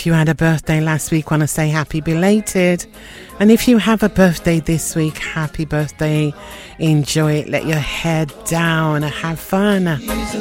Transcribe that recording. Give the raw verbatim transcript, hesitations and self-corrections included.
If you had a birthday last week, want to say happy belated. And if you have a birthday this week, happy birthday. Enjoy it. Let your head down. Have fun.